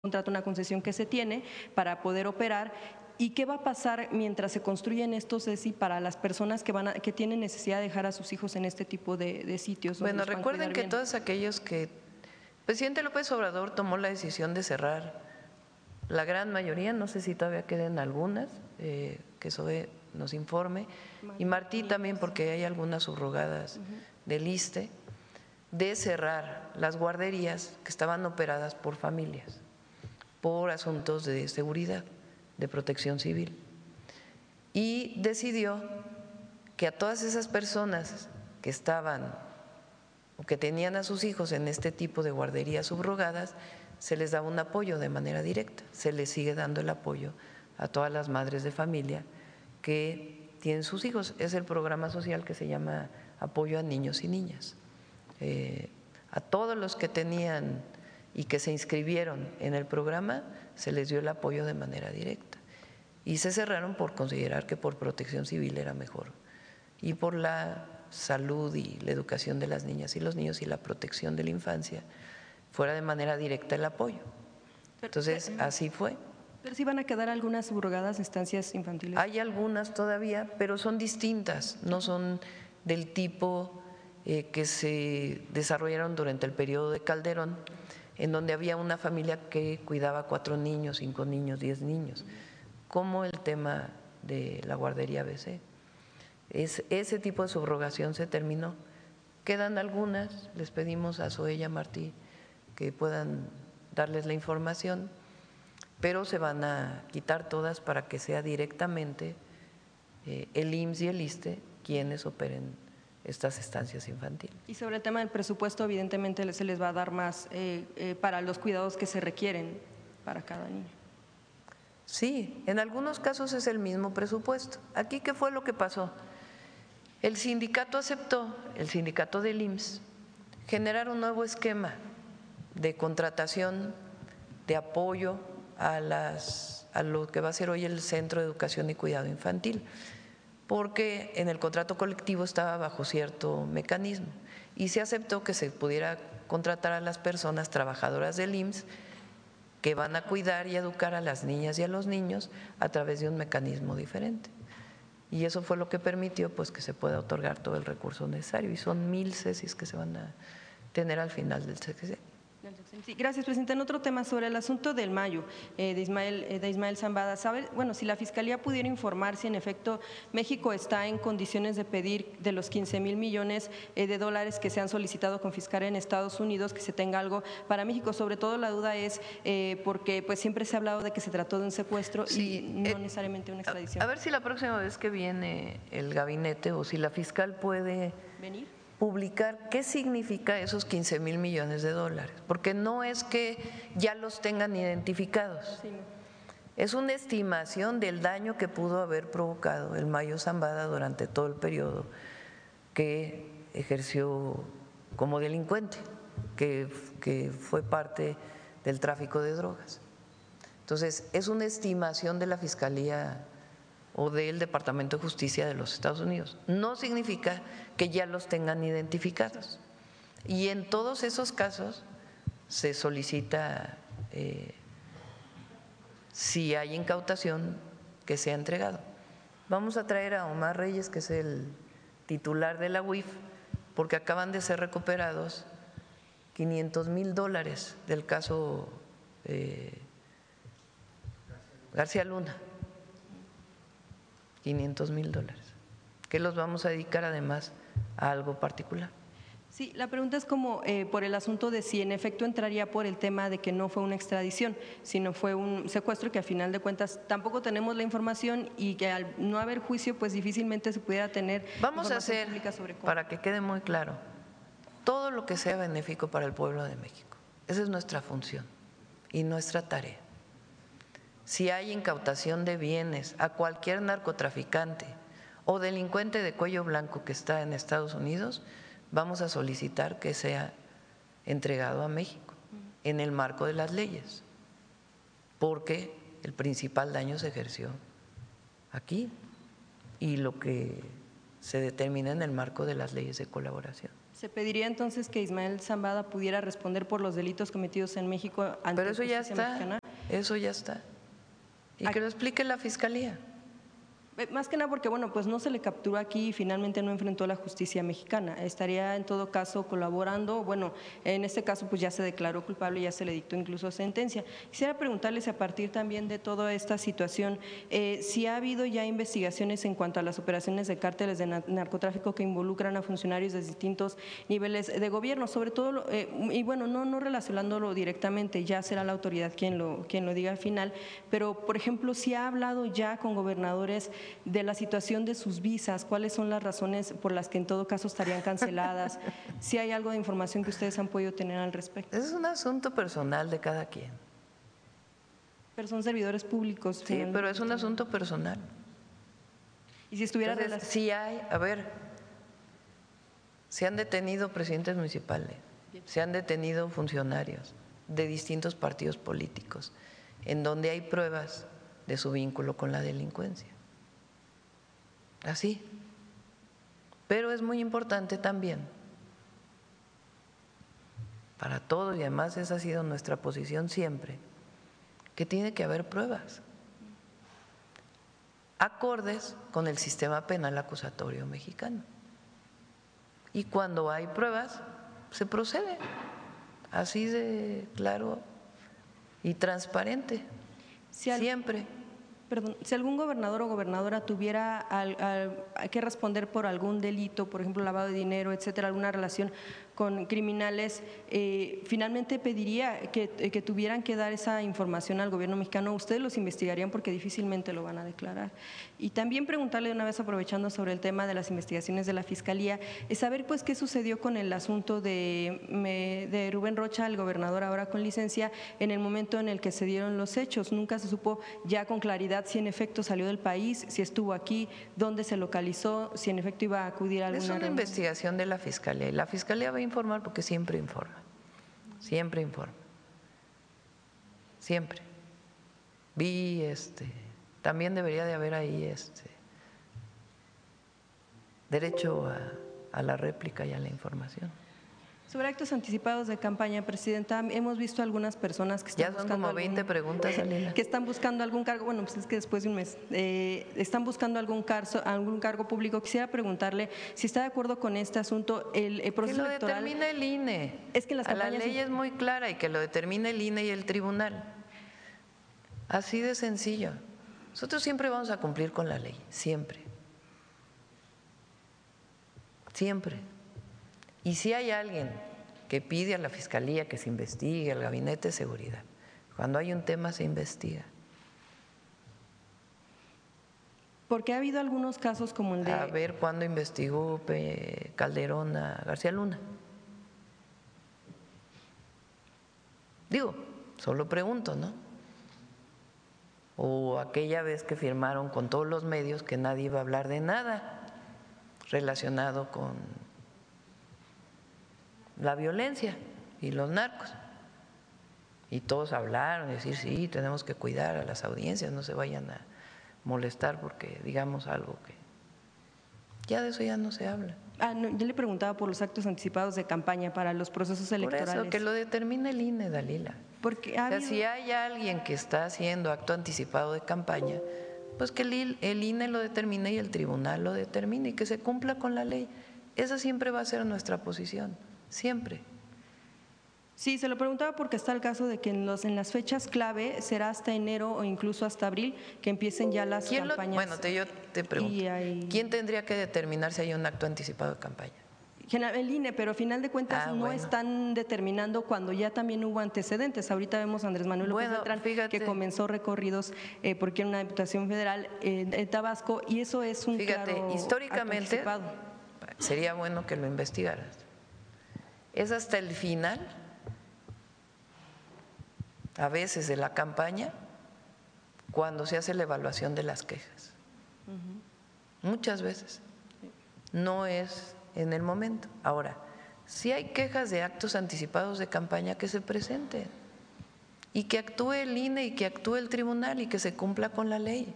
contrato, una concesión que se tiene para poder operar. ¿Y qué va a pasar mientras se construyen estos CECI para las personas que tienen necesidad de dejar a sus hijos en este tipo de sitios? Bueno, recuerden que todos aquellos que… El presidente López Obrador tomó la decisión de cerrar la gran mayoría, no sé si todavía queden algunas, que SOE nos informe, y Martí también, porque hay algunas subrogadas del ISSSTE, de cerrar las guarderías que estaban operadas por familias, por asuntos de seguridad, de protección civil. Y decidió que a todas esas personas que estaban o que tenían a sus hijos en este tipo de guarderías subrogadas, se les daba un apoyo de manera directa. Se les sigue dando el apoyo a todas las madres de familia que tienen sus hijos. Es el programa social que se llama Apoyo a Niños y Niñas. A todos los que tenían y que se inscribieron en el programa se les dio el apoyo de manera directa. Y se cerraron por considerar que por protección civil era mejor y por la salud y la educación de las niñas y los niños y la protección de la infancia fuera de manera directa el apoyo. Entonces, así fue. Pero sí van a quedar algunas subrogadas estancias infantiles. Hay algunas todavía, pero son distintas, no son del tipo que se desarrollaron durante el periodo de Calderón, en donde había una familia que cuidaba 4 niños, 5 niños, 10 niños, como el tema de la guardería ABC. Ese tipo de subrogación se terminó. Quedan algunas, les pedimos a SOE y a Martí que puedan darles la información, pero se van a quitar todas para que sea directamente el IMSS y el ISSSTE quienes operen estas estancias infantiles. Y sobre el tema del presupuesto, evidentemente se les va a dar más para los cuidados que se requieren para cada niño. Sí, en algunos casos es el mismo presupuesto. Aquí, ¿qué fue lo que pasó? El sindicato aceptó, el sindicato del IMSS, generar un nuevo esquema de contratación, de apoyo a lo que va a ser hoy el Centro de Educación y Cuidado Infantil, porque en el contrato colectivo estaba bajo cierto mecanismo y se aceptó que se pudiera contratar a las personas trabajadoras del IMSS que van a cuidar y educar a las niñas y a los niños a través de un mecanismo diferente. Y eso fue lo que permitió pues que se pueda otorgar todo el recurso necesario y son 1000 CECIs que se van a tener al final del sexenio. Sí, gracias, presidenta. En otro tema, sobre el asunto del Mayo, de Ismael Zambada, ¿sabe? Bueno, si la Fiscalía pudiera informar si en efecto México está en condiciones de pedir de los 15,000 millones de dólares que se han solicitado confiscar en Estados Unidos, que se tenga algo para México. Sobre todo la duda es porque pues siempre se ha hablado de que se trató de un secuestro y no necesariamente una extradición. A ver si la próxima vez que viene el gabinete o si la fiscal puede venir, publicar qué significa esos 15,000 millones de dólares, porque no es que ya los tengan identificados, sí, es una estimación del daño que pudo haber provocado el Mayo Zambada durante todo el periodo que ejerció como delincuente, que fue parte del tráfico de drogas. Entonces, es una estimación de la Fiscalía o del Departamento de Justicia de los Estados Unidos. No significa que ya los tengan identificados. Y en todos esos casos se solicita, si hay incautación, que sea entregado. Vamos a traer a Omar Reyes, que es el titular de la UIF, porque acaban de ser recuperados $500,000 del caso García Luna. $500,000, que los vamos a dedicar además a algo particular. Sí, la pregunta es como por el asunto de si en efecto entraría por el tema de que no fue una extradición, sino fue un secuestro, que a final de cuentas tampoco tenemos la información y que al no haber juicio pues difícilmente se pudiera tener Vamos a hacer, sobre cómo, para que quede muy claro, todo lo que sea benéfico para el pueblo de México. Esa es nuestra función y nuestra tarea. Si hay incautación de bienes a cualquier narcotraficante o delincuente de cuello blanco que está en Estados Unidos, vamos a solicitar que sea entregado a México en el marco de las leyes, porque el principal daño se ejerció aquí y lo que se determina en el marco de las leyes de colaboración. ¿Se pediría entonces que Ismael Zambada pudiera responder por los delitos cometidos en México ante Pero eso la ya justicia está, mexicana? eso ya está. Y que lo explique la Fiscalía. Más que nada porque, bueno, pues no se le capturó aquí y finalmente no enfrentó a la justicia mexicana. Estaría en todo caso colaborando, bueno, en este caso pues ya se declaró culpable y ya se le dictó incluso sentencia. Quisiera preguntarles a partir también de toda esta situación, si ha habido ya investigaciones en cuanto a las operaciones de cárteles de narcotráfico que involucran a funcionarios de distintos niveles de gobierno, sobre todo, y bueno, no relacionándolo directamente, ya será la autoridad quien lo diga al final, pero por ejemplo, si ha hablado ya con gobernadores de la situación de sus visas, cuáles son las razones por las que en todo caso estarían canceladas, si hay algo de información que ustedes han podido tener al respecto. Es un asunto personal de cada quien. Pero son servidores públicos. Sí, finalmente. pero es un asunto personal. Y si estuviera Entonces, sí hay, a ver, se han detenido presidentes municipales, se han detenido funcionarios de distintos partidos políticos, en donde hay pruebas de su vínculo con la delincuencia. Así. Pero es muy importante también para todos, y además esa ha sido nuestra posición siempre, que tiene que haber pruebas acordes con el sistema penal acusatorio mexicano. Y cuando hay pruebas, se procede, así de claro y transparente, siempre. Perdón, si algún gobernador o gobernadora tuviera que responder por algún delito, por ejemplo, lavado de dinero, etcétera, alguna relación con criminales, finalmente pediría que tuvieran que dar esa información al gobierno mexicano. Ustedes los investigarían porque difícilmente lo van a declarar. Y también preguntarle de una vez, aprovechando sobre el tema de las investigaciones de la Fiscalía, saber pues qué sucedió con el asunto de Rubén Rocha, el gobernador ahora con licencia, en el momento en el que se dieron los hechos. Nunca se supo ya con claridad si en efecto salió del país, si estuvo aquí, dónde se localizó, si en efecto iba a acudir a alguna reunión. Es una reunión. investigación de la Fiscalía y la Fiscalía va a informar porque siempre informa, siempre. Vi también debería de haber ahí derecho a la réplica y a la información. Sobre actos anticipados de campaña, Presidenta, hemos visto algunas personas que están ya son buscando como 20 preguntas, Alina. que están buscando algún cargo, bueno, pues es que después de un mes, están buscando algún cargo público. Quisiera preguntarle si está de acuerdo con este asunto, el proceso electoral. Que lo determine el INE. Es que las campañas, la ley es muy clara y que lo determine el INE y el tribunal. Así de sencillo. Nosotros siempre vamos a cumplir con la ley, siempre. Siempre. Y si hay alguien que pide a la Fiscalía que se investigue, al Gabinete de Seguridad, cuando hay un tema se investiga. Porque ha habido algunos casos como el de… A ver cuándo investigó Calderón a García Luna. Digo, solo pregunto, ¿no? O aquella vez que firmaron con todos los medios que nadie iba a hablar de nada relacionado con la violencia y los narcos. Y todos hablaron, decir, sí, tenemos que cuidar a las audiencias, no se vayan a molestar porque digamos algo que… Ya de eso ya no se habla. No, yo le preguntaba por los actos anticipados de campaña para los procesos electorales. Por eso, que lo determine el INE, Dalila. Porque si hay alguien que está haciendo acto anticipado de campaña, pues que el INE lo determine y el tribunal lo determine y que se cumpla con la ley. Esa siempre va a ser nuestra posición, siempre. Sí, se lo preguntaba porque está el caso de que en las fechas clave será hasta enero o incluso hasta abril que empiecen ya las campañas. Yo te pregunto, ¿quién tendría que determinar si hay un acto anticipado de campaña? El INE, pero a final de cuentas están determinando cuando ya también hubo antecedentes. Ahorita vemos a Andrés Manuel López Beltrán que comenzó recorridos porque era una diputación federal en Tabasco y eso es un claro históricamente acto anticipado. Sería bueno que lo investigaras. Es hasta el final, a veces de la campaña, cuando se hace la evaluación de las quejas. Muchas veces. No es en el momento. Ahora, si hay quejas de actos anticipados de campaña, que se presenten y que actúe el INE y que actúe el tribunal y que se cumpla con la ley.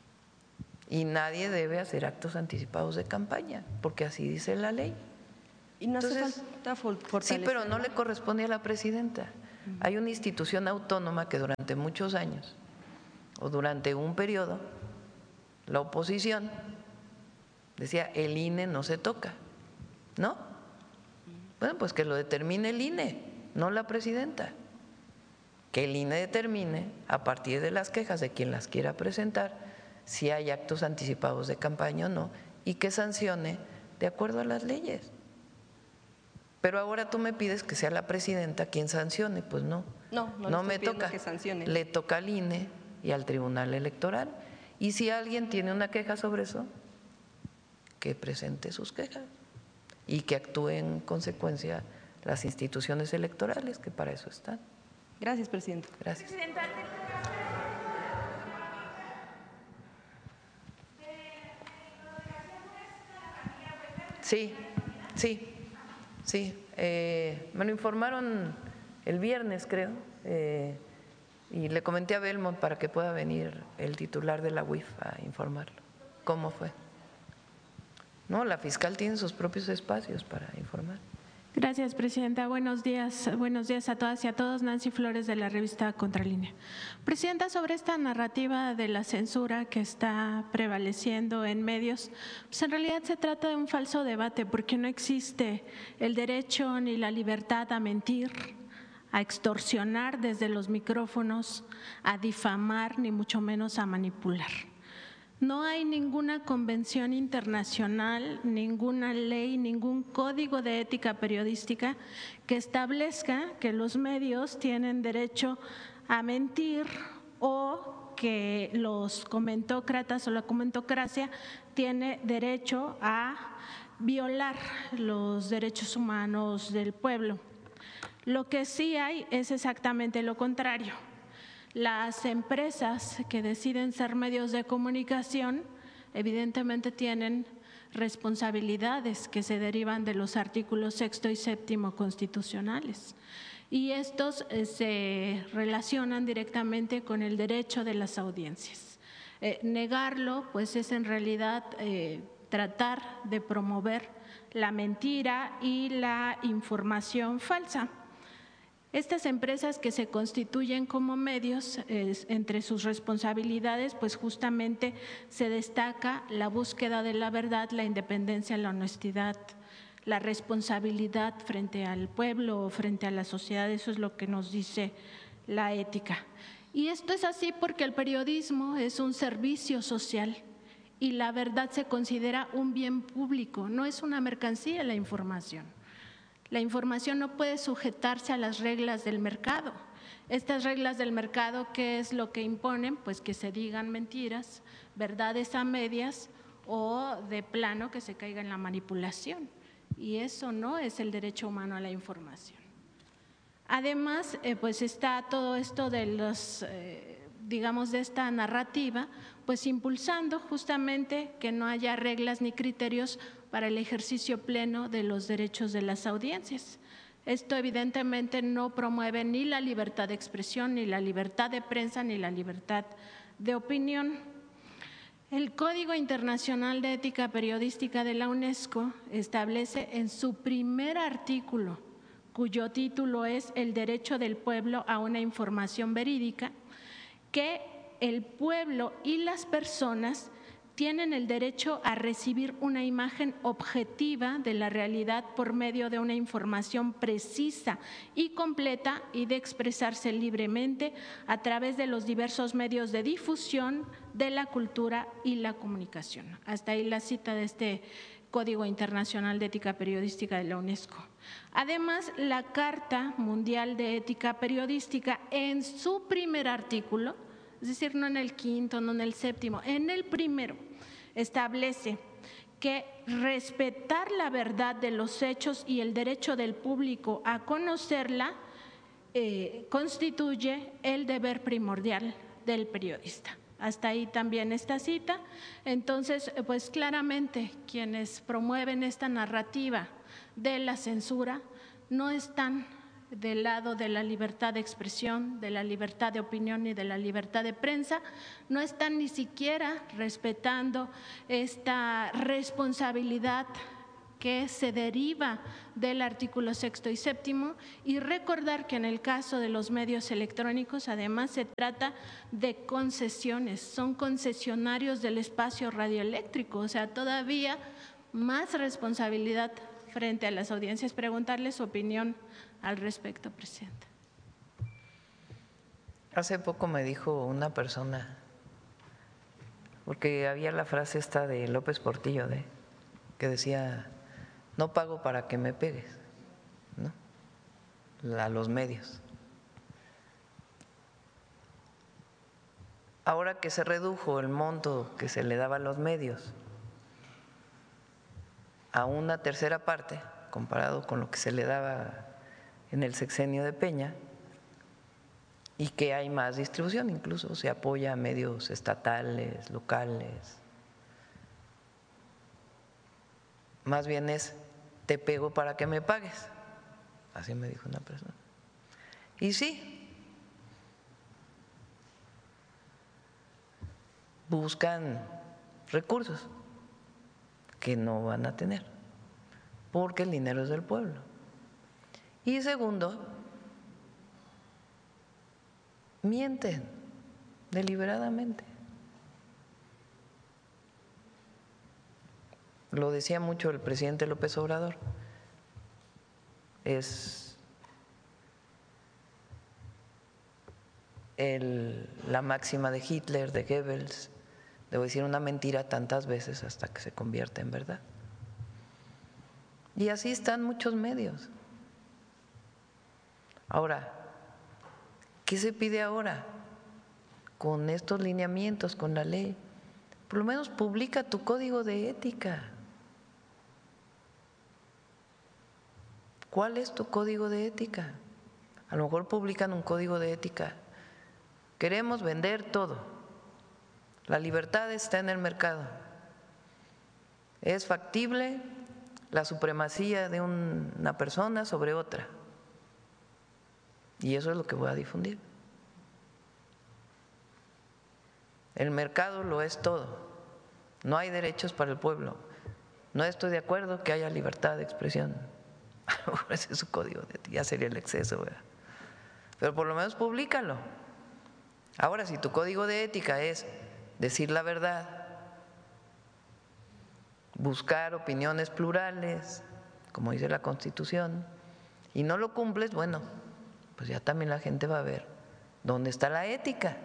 Y nadie debe hacer actos anticipados de campaña, porque así dice la ley. Y no hace Entonces, falta fortalecer. sí, pero no le corresponde a la presidenta. Hay una institución autónoma que durante muchos años o durante un periodo la oposición decía el INE no se toca, ¿no? Bueno, pues que lo determine el INE, no la presidenta. Que el INE determine a partir de las quejas de quien las quiera presentar si hay actos anticipados de campaña o no y que sancione de acuerdo a las leyes. Pero ahora tú me pides que sea la presidenta quien sancione, pues no. No me toca. Que sancione. Le toca al INE y al Tribunal Electoral. Y si alguien tiene una queja sobre eso, que presente sus quejas y que actúe en consecuencia las instituciones electorales, que para eso están. Gracias, presidenta. Gracias. Sí. Me lo informaron el viernes, creo, y le comenté a Belmont para que pueda venir el titular de la UIF a informarlo. ¿Cómo fue? No, la fiscal tiene sus propios espacios para informar. Gracias, presidenta. Buenos días a todas y a todos. Nancy Flores, de la revista Contralínea. Presidenta, sobre esta narrativa de la censura que está prevaleciendo en medios, pues en realidad se trata de un falso debate, porque no existe el derecho ni la libertad a mentir, a extorsionar desde los micrófonos, a difamar, ni mucho menos a manipular. No hay ninguna convención internacional, ninguna ley, ningún código de ética periodística que establezca que los medios tienen derecho a mentir o que los comentócratas o la comentocracia tiene derecho a violar los derechos humanos del pueblo. Lo que sí hay es exactamente lo contrario. Las empresas que deciden ser medios de comunicación evidentemente tienen responsabilidades que se derivan de los artículos 6º y 7º constitucionales, y estos se relacionan directamente con el derecho de las audiencias. Negarlo pues es en realidad tratar de promover la mentira y la información falsa. Estas empresas que se constituyen como medios, entre sus responsabilidades, pues justamente se destaca la búsqueda de la verdad, la independencia, la honestidad, la responsabilidad frente al pueblo o frente a la sociedad. Eso es lo que nos dice la ética. Y esto es así porque el periodismo es un servicio social y la verdad se considera un bien público, no es una mercancía la información. La información no puede sujetarse a las reglas del mercado. Estas reglas del mercado, ¿qué es lo que imponen? Pues que se digan mentiras, verdades a medias o de plano que se caiga en la manipulación. Y eso no es el derecho humano a la información. Además, pues está todo esto de los, digamos, de esta narrativa, pues impulsando justamente que no haya reglas ni criterios para el ejercicio pleno de los derechos de las audiencias. Esto evidentemente no promueve ni la libertad de expresión, ni la libertad de prensa, ni la libertad de opinión. El Código Internacional de Ética Periodística de la UNESCO establece en su primer artículo, cuyo título es El derecho del pueblo a una información verídica, que el pueblo y las personas tienen el derecho a recibir una imagen objetiva de la realidad por medio de una información precisa y completa y de expresarse libremente a través de los diversos medios de difusión de la cultura y la comunicación. Hasta ahí la cita de este Código Internacional de Ética Periodística de la UNESCO. Además, la Carta Mundial de Ética Periodística, en su primer artículo, es decir, no en el 5º, no en el 7º, en el primero, establece que respetar la verdad de los hechos y el derecho del público a conocerla constituye el deber primordial del periodista. Hasta ahí también esta cita. Entonces, pues claramente quienes promueven esta narrativa de la censura no están del lado de la libertad de expresión, de la libertad de opinión y de la libertad de prensa, no están ni siquiera respetando esta responsabilidad que se deriva del artículo 6º y 7º, y recordar que en el caso de los medios electrónicos además se trata de concesiones, son concesionarios del espacio radioeléctrico, o sea, todavía más responsabilidad frente a las audiencias. Preguntarle su opinión al respecto, presidenta. Hace poco me dijo una persona, porque había la frase esta de López Portillo, que decía, no pago para que me pegues, ¿no? A los medios. Ahora que se redujo el monto que se le daba a los medios a una tercera parte, comparado con lo que se le daba en el sexenio de Peña, y que hay más distribución, incluso se apoya a medios estatales, locales. Más bien es, te pego para que me pagues, así me dijo una persona. Y sí, buscan recursos que no van a tener, porque el dinero es del pueblo. Y segundo, mienten deliberadamente. Lo decía mucho el presidente López Obrador, es la máxima de Hitler, de Goebbels, debo decir una mentira tantas veces hasta que se convierte en verdad. Y así están muchos medios. Ahora, ¿qué se pide ahora con estos lineamientos, con la ley? Por lo menos publica tu código de ética. ¿Cuál es tu código de ética? A lo mejor publican un código de ética. Queremos vender todo. La libertad está en el mercado. Es factible la supremacía de una persona sobre otra. Y eso es lo que voy a difundir. El mercado lo es todo. No hay derechos para el pueblo. No estoy de acuerdo que haya libertad de expresión. Ese es su código de ética, ya sería el exceso, ¿verdad? Pero por lo menos públicalo. Ahora, si tu código de ética es decir la verdad, buscar opiniones plurales, como dice la Constitución, y no lo cumples, bueno, pues ya también la gente va a ver dónde está la ética.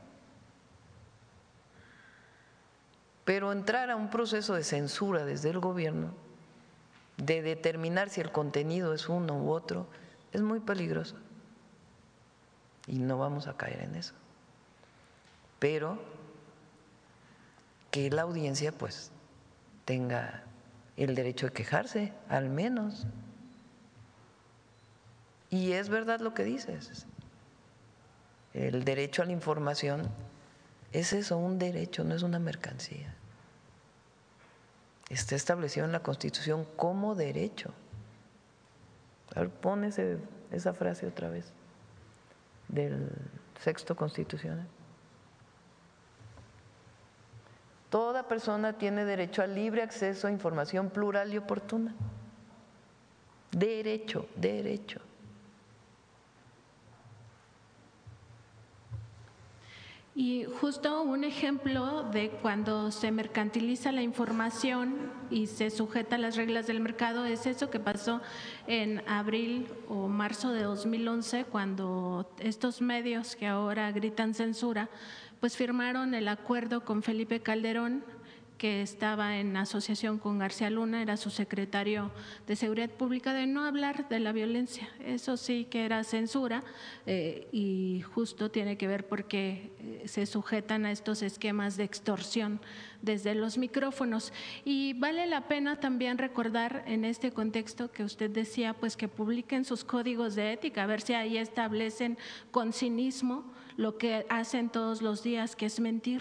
Pero entrar a un proceso de censura desde el gobierno, de determinar si el contenido es uno u otro, es muy peligroso. Y no vamos a caer en eso. Pero que la audiencia pues tenga el derecho de quejarse, al menos. Y es verdad lo que dices. El derecho a la información es eso, un derecho, no es una mercancía. Está establecido en la Constitución como derecho. A ver, pon esa frase otra vez del 6º constitucional. Toda persona tiene derecho al libre acceso a información plural y oportuna. Derecho, derecho. Y justo un ejemplo de cuando se mercantiliza la información y se sujeta a las reglas del mercado es eso que pasó en abril o marzo de 2011, cuando estos medios que ahora gritan censura, pues firmaron el acuerdo con Felipe Calderón, que estaba en asociación con García Luna, era su secretario de Seguridad Pública, de no hablar de la violencia. Eso sí que era censura y justo tiene que ver porque se sujetan a estos esquemas de extorsión desde los micrófonos. Y vale la pena también recordar en este contexto que usted decía, pues que publiquen sus códigos de ética, a ver si ahí establecen con cinismo lo que hacen todos los días, que es mentir.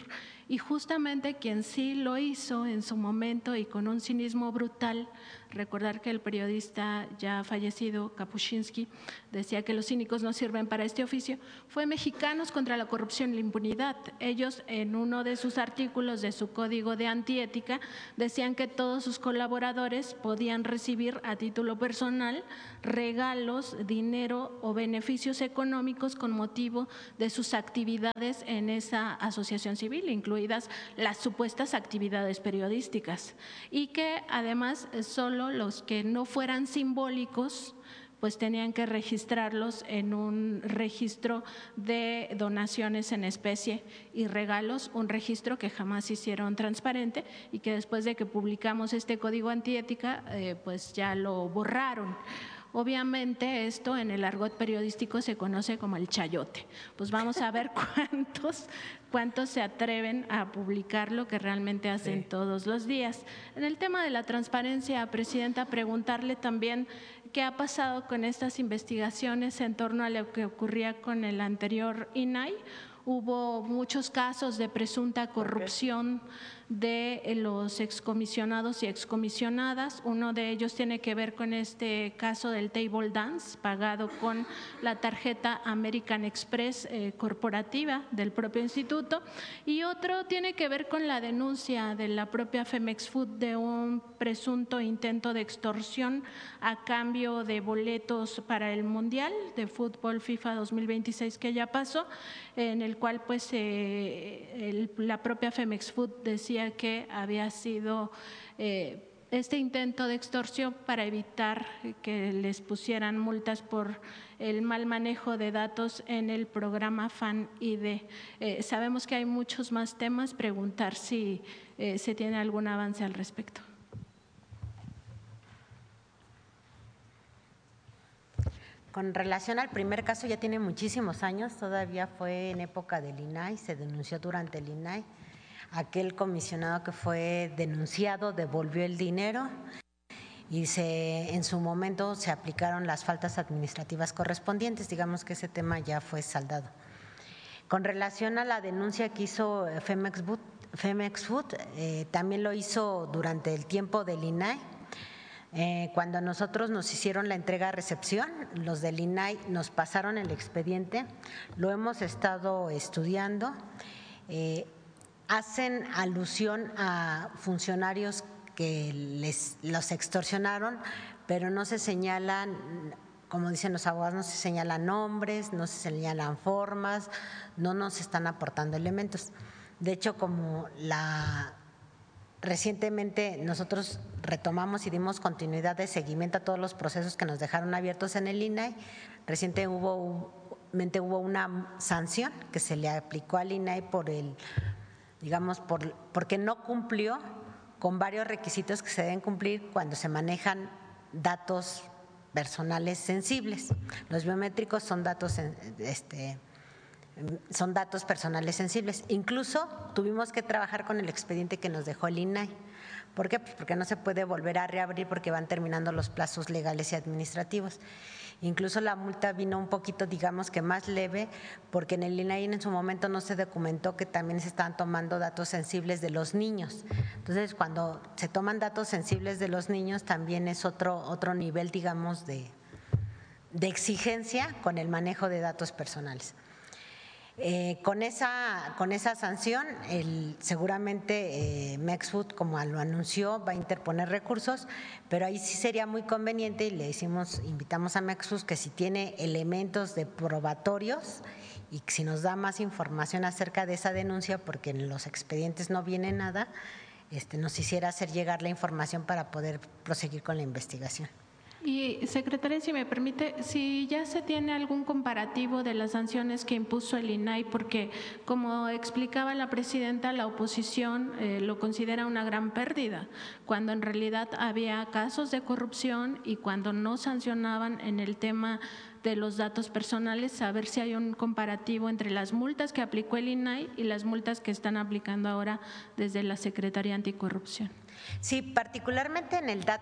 y justamente quien sí lo hizo en su momento y con un cinismo brutal, recordar que el periodista ya fallecido, Kapuscinski, decía que los cínicos no sirven para este oficio, fue Mexicanos contra la Corrupción y la Impunidad. Ellos en uno de sus artículos de su código de antiética decían que todos sus colaboradores podían recibir a título personal regalos, dinero o beneficios económicos con motivo de sus actividades en esa asociación civil, incluidas las supuestas actividades periodísticas, y que además solo los que no fueran simbólicos pues tenían que registrarlos en un registro de donaciones en especie y regalos, un registro que jamás hicieron transparente y que después de que publicamos este código antiética pues ya lo borraron. Obviamente esto en el argot periodístico se conoce como el chayote. Pues vamos a ver cuántos se atreven a publicar lo que realmente hacen todos los días. En el tema de la transparencia, Presidenta, preguntarle también qué ha pasado con estas investigaciones en torno a lo que ocurría con el anterior INAI. Hubo muchos casos de presunta corrupción de los excomisionados y excomisionadas. Uno de ellos tiene que ver con este caso del table dance pagado con la tarjeta American Express corporativa del propio instituto, y otro tiene que ver con la denuncia de la propia Femex Food de un presunto intento de extorsión a cambio de boletos para el Mundial de Fútbol FIFA 2026 que ya pasó, en el cual pues la propia Femex Food decía que había sido este intento de extorsión para evitar que les pusieran multas por el mal manejo de datos en el programa FAN-ID. Sabemos que hay muchos más temas, preguntar si se tiene algún avance al respecto. Con relación al primer caso, ya tiene muchísimos años, todavía fue en época del INAI, se denunció durante el INAI. Aquel comisionado que fue denunciado devolvió el dinero y en su momento se aplicaron las faltas administrativas correspondientes. Digamos que ese tema ya fue saldado. Con relación a la denuncia que hizo Femex Food, también lo hizo durante el tiempo del INAI. Cuando a nosotros nos hicieron la entrega-recepción, los del INAI nos pasaron el expediente, lo hemos estado estudiando. Hacen alusión a funcionarios que los extorsionaron, pero no se señalan, como dicen los abogados, no se señalan nombres, no se señalan formas, no nos están aportando elementos. De hecho, recientemente nosotros retomamos y dimos continuidad de seguimiento a todos los procesos que nos dejaron abiertos en el INAI. Recientemente hubo una sanción que se le aplicó al INAI porque no cumplió con varios requisitos que se deben cumplir cuando se manejan datos personales sensibles. Los biométricos son datos personales sensibles. Incluso tuvimos que trabajar con el expediente que nos dejó el INAI. ¿Por qué? Pues porque no se puede volver a reabrir porque van terminando los plazos legales y administrativos. Incluso la multa vino un poquito, digamos que más leve, porque en el INAI en su momento no se documentó que también se estaban tomando datos sensibles de los niños. Entonces, cuando se toman datos sensibles de los niños, también es otro nivel, digamos, de exigencia con el manejo de datos personales. Con esa sanción, seguramente Mexfood, como lo anunció, va a interponer recursos, pero ahí sí sería muy conveniente y invitamos a Mexfood que si tiene elementos de probatorios y si nos da más información acerca de esa denuncia, porque en los expedientes no viene nada, nos hiciera hacer llegar la información para poder proseguir con la investigación. Y, secretaria, si me permite, si ya se tiene algún comparativo de las sanciones que impuso el INAI, porque como explicaba la presidenta, la oposición lo considera una gran pérdida, cuando en realidad había casos de corrupción y cuando no sancionaban en el tema de los datos personales, saber si hay un comparativo entre las multas que aplicó el INAI y las multas que están aplicando ahora desde la Secretaría Anticorrupción. Sí, particularmente en el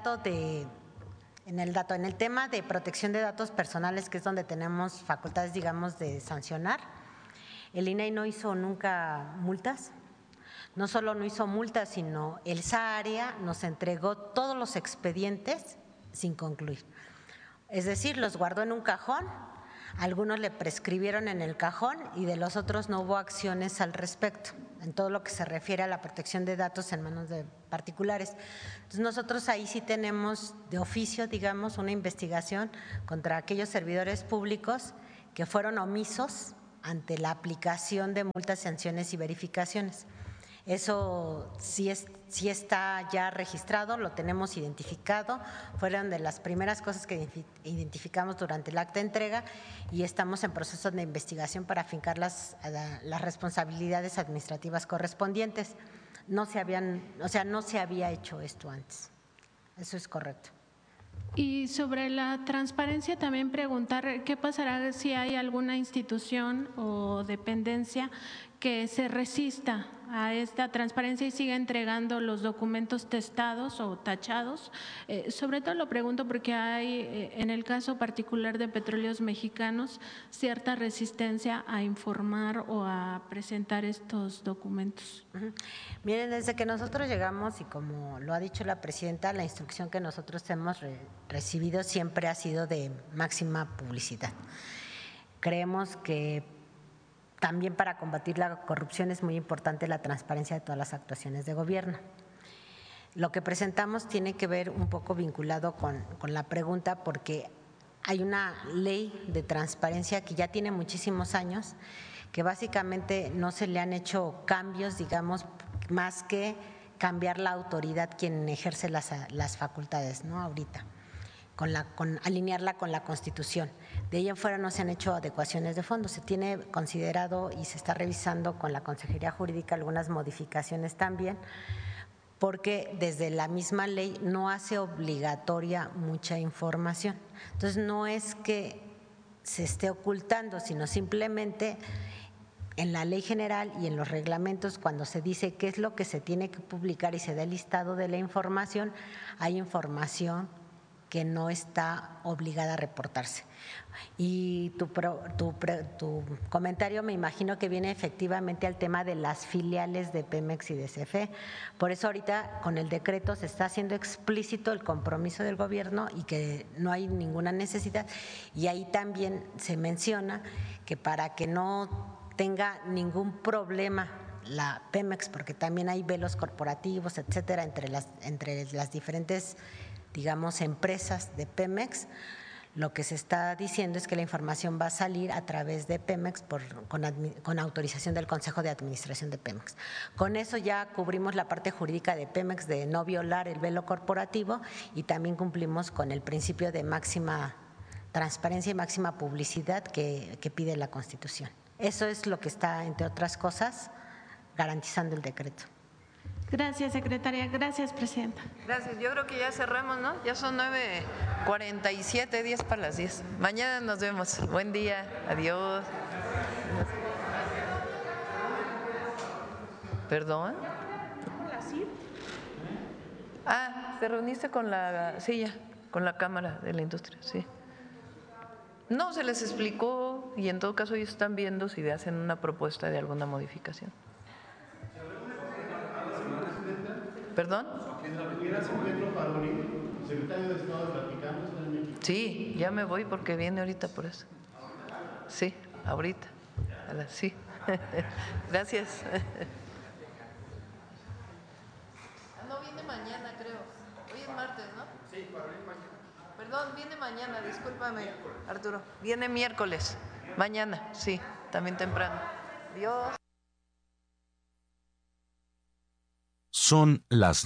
tema de protección de datos personales, que es donde tenemos facultades, digamos, de sancionar, el INAI no hizo nunca multas. No solo no hizo multa, sino esa área nos entregó todos los expedientes sin concluir. Es decir, los guardó en un cajón, algunos le prescribieron en el cajón y de los otros no hubo acciones al respecto, en todo lo que se refiere a la protección de datos en manos de particulares. Entonces nosotros ahí sí tenemos de oficio, digamos, una investigación contra aquellos servidores públicos que fueron omisos ante la aplicación de multas, sanciones y verificaciones. Eso sí está ya registrado, lo tenemos identificado, fueron de las primeras cosas que identificamos durante el acta de entrega y estamos en proceso de investigación para afincar las responsabilidades administrativas correspondientes. No se había hecho esto antes, eso es correcto. Y sobre la transparencia también preguntar qué pasará si hay alguna institución o dependencia que se resista a esta transparencia y siga entregando los documentos testados o tachados. Sobre todo lo pregunto porque hay, en el caso particular de Petróleos Mexicanos, cierta resistencia a informar o a presentar estos documentos. Miren, desde que nosotros llegamos y como lo ha dicho la presidenta, la instrucción que nosotros hemos recibido siempre ha sido de máxima publicidad. Creemos que también para combatir la corrupción es muy importante la transparencia de todas las actuaciones de gobierno. Lo que presentamos tiene que ver un poco vinculado con la pregunta porque hay una ley de transparencia que ya tiene muchísimos años, que básicamente no se le han hecho cambios, digamos, más que cambiar la autoridad quien ejerce las facultades, ¿no? Ahorita. Alinearla con la Constitución. De ahí en fuera no se han hecho adecuaciones de fondo. Se tiene considerado y se está revisando con la Consejería Jurídica algunas modificaciones también, porque desde la misma ley no hace obligatoria mucha información. Entonces no es que se esté ocultando, sino simplemente en la ley general y en los reglamentos, cuando se dice qué es lo que se tiene que publicar y se da el listado de la información, hay información que no está obligada a reportarse. Y tu comentario me imagino que viene efectivamente al tema de las filiales de Pemex y de CFE. Por eso ahorita con el decreto se está haciendo explícito el compromiso del gobierno y que no hay ninguna necesidad. Y ahí también se menciona que para que no tenga ningún problema la Pemex, porque también hay velos corporativos, etcétera, entre las diferentes, digamos, empresas de Pemex, lo que se está diciendo es que la información va a salir a través de Pemex con autorización del Consejo de Administración de Pemex. Con eso ya cubrimos la parte jurídica de Pemex de no violar el velo corporativo y también cumplimos con el principio de máxima transparencia y máxima publicidad que pide la Constitución. Eso es lo que está, entre otras cosas, garantizando el decreto. Gracias, secretaria. Gracias, presidenta. Gracias. Yo creo que ya cerramos, ¿no? Ya son 9:47, 10 para las 10. Mañana nos vemos. Buen día. Adiós. ¿Perdón? ¿Te reuniste con la silla, con la Cámara de la Industria? Sí. No, se les explicó y en todo caso ellos están viendo si hacen una propuesta de alguna modificación. ¿Perdón? Sí, ya me voy porque viene ahorita por eso. Sí, ahorita. Sí. Gracias. No, viene mañana, creo. Hoy es martes, ¿no? Sí, para venir mañana. Perdón, viene mañana, discúlpame, Arturo. Viene miércoles. Mañana, sí, también temprano. Adiós. Son las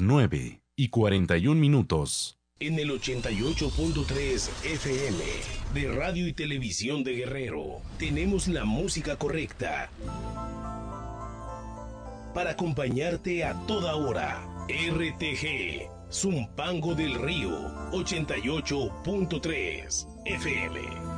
9:41. En el 88.3 FM de Radio y Televisión de Guerrero tenemos la música correcta para acompañarte a toda hora. RTG, Zumpango del Río, 88.3 FM.